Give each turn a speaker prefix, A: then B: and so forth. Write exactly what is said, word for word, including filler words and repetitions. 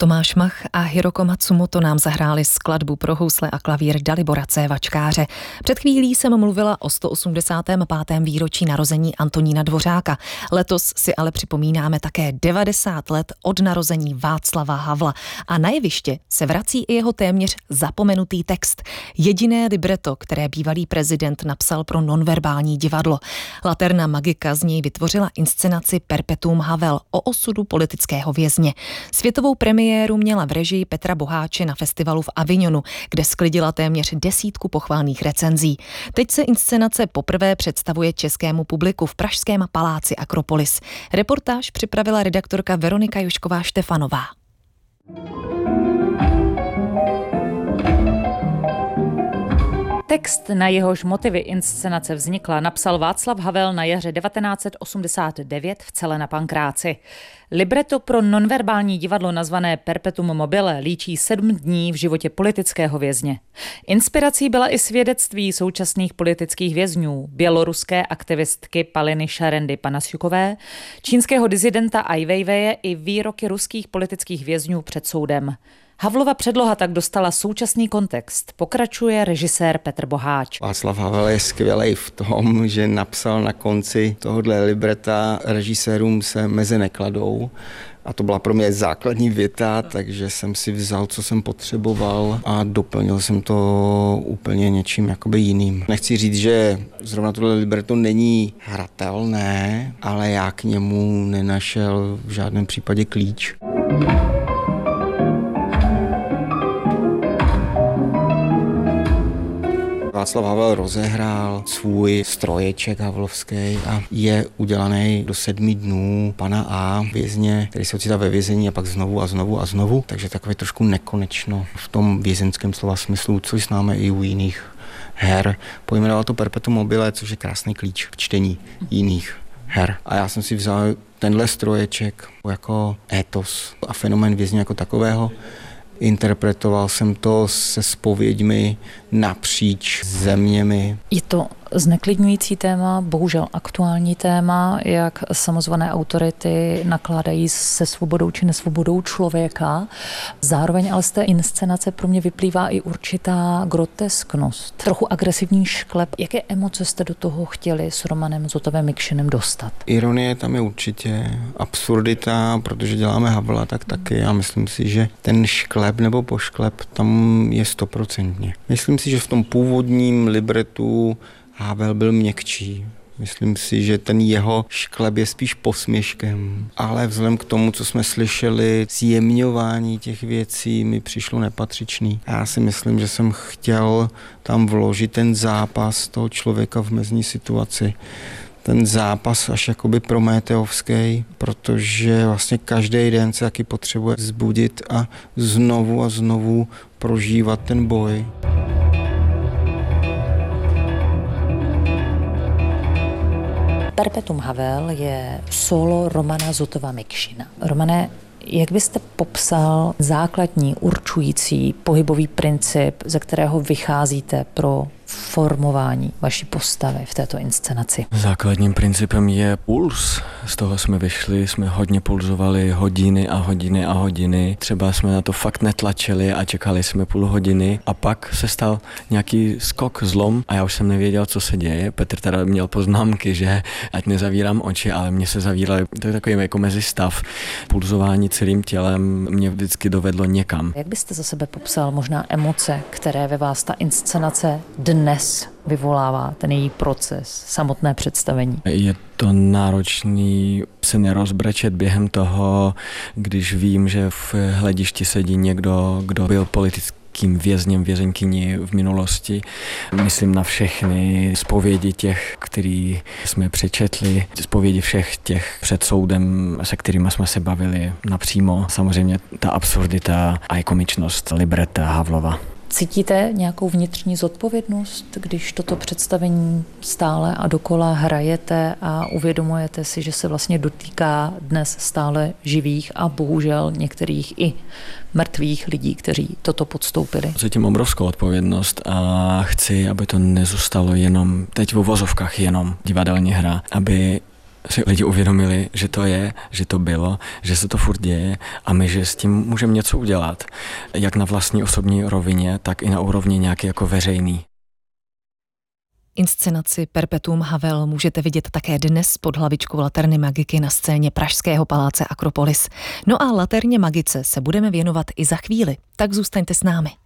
A: Tomáš Mach a Hiroko Matsumoto nám zahráli skladbu pro housle a klavír Dalibora Cévačkáře. Před chvílí jsem mluvila o sto osmdesátém pátém výročí narození Antonína Dvořáka. Letos si ale připomínáme také devadesát let od narození Václava Havla. A na jeviště se vrací i jeho téměř zapomenutý text. Jediné libreto, které bývalý prezident napsal pro nonverbální divadlo. Laterna Magika z něj vytvořila inscenaci Perpetuum Havel o osudu politického vězně. Světovou premiéru měla v režii Petra Boháče na festivalu v Avignonu, kde sklidila téměř desítku pochvalných recenzí. Teď se inscenace poprvé představuje českému publiku v pražském paláci Akropolis. Reportáž připravila redaktorka Veronika Jušková-Štefanová.
B: Text, na jehož motivy inscenace vznikla, napsal Václav Havel na jaře devatenáct set osmdesát devět v Cele na Pankráci. Libreto pro nonverbální divadlo nazvané Perpetuum mobile líčí sedm dní v životě politického vězně. Inspirací byla i svědectví současných politických vězňů, běloruské aktivistky Paliny Šarendy Panasiukové, čínského dizidenta Ai Weiweje i výroky ruských politických vězňů před soudem. Havlova předloha tak dostala současný kontext, pokračuje režisér Petr Boháč.
C: Václav Havel je skvělej v tom, že napsal na konci tohohle libreta: režisérům se meze nekladou. A to byla pro mě základní věta, takže jsem si vzal, co jsem potřeboval a doplnil jsem to úplně něčím jakoby jiným. Nechci říct, že zrovna tohle libreto není hratelné, ale já k němu nenašel v žádném případě klíč. Václav Havel rozehrál svůj stroječek havlovský a je udělaný do sedmi dnů pana A, vězně, který se ocitá ve vězení a pak znovu a znovu a znovu, takže takové trošku nekonečno v tom vězeňském slova smyslu, což známe i u jiných her. Pojmenoval to Perpetuum mobile, což je krásný klíč k čtení jiných her. A já jsem si vzal tenhle stroječek jako étos a fenomén vězně jako takového. Interpretoval jsem to se zpověďmi napříč zeměmi.
B: Je to zneklidňující téma, bohužel aktuální téma, jak samozvané autority nakládají se svobodou či nesvobodou člověka. Zároveň ale z té inscenace pro mě vyplývá i určitá grotesknost, trochu agresivní šklep. Jaké emoce jste do toho chtěli s Romanem Zotovem Mikšinem dostat?
C: Ironie tam je určitě, absurdita, protože děláme Havla, tak taky. Já myslím si, že ten šklep nebo pošklep tam je stoprocentně. Myslím si, že v tom původním libretu Havel byl měkčí. Myslím si, že ten jeho šklep je spíš posměškem. Ale vzhledem k tomu, co jsme slyšeli, zjemňování těch věcí mi přišlo nepatřičný. Já si myslím, že jsem chtěl tam vložit ten zápas toho člověka v mezní situaci. Ten zápas až jakoby prométeovský, protože vlastně každý den se taky potřebuje vzbudit a znovu a znovu prožívat ten boj.
B: Perpetuum Havel je solo Romana Zotova Mikšina. Romane, jak byste popsal základní určující pohybový princip, ze kterého vycházíte pro formování vaší postavy v této inscenaci?
D: Základním principem je puls. Z toho jsme vyšli, jsme hodně pulzovali hodiny a hodiny a hodiny. Třeba jsme na to fakt netlačili a čekali jsme půl hodiny a pak se stal nějaký skok, zlom a já už jsem nevěděl, co se děje. Petr teda měl poznámky, že ať nezavírám oči, ale mě se zavíraly. To je takový jako mezistav. Pulzování celým tělem mě vždycky dovedlo někam.
B: Jak byste za sebe popsal možná emoce, které ve vás ta inscenace dnes vyvolává, ten její proces, samotné představení?
D: Je to náročný se nerozbrečet během toho, když vím, že v hledišti sedí někdo, kdo byl politickým vězněm, vězeňkyní v minulosti. Myslím na všechny zpovědi těch, který jsme přečetli, zpovědi všech těch před soudem, se kterými jsme se bavili napřímo. Samozřejmě ta absurdita a komičnost libreta Havlova.
B: Cítíte nějakou vnitřní zodpovědnost, když toto představení stále a dokola hrajete a uvědomujete si, že se vlastně dotýká dnes stále živých a bohužel některých i mrtvých lidí, kteří toto podstoupili?
D: Cítím obrovskou odpovědnost a chci, aby to nezůstalo jenom, teď v uvozovkách jenom divadelní hra, aby si lidi uvědomili, že to je, že to bylo, že se to furt děje a my, že s tím můžeme něco udělat. Jak na vlastní osobní rovině, tak i na úrovni nějaký jako veřejný.
A: Inscenaci Perpetuum Havel můžete vidět také dnes pod hlavičkou Laterny Magiky na scéně pražského paláce Akropolis. No a Laterně Magice se budeme věnovat i za chvíli, tak zůstaňte s námi.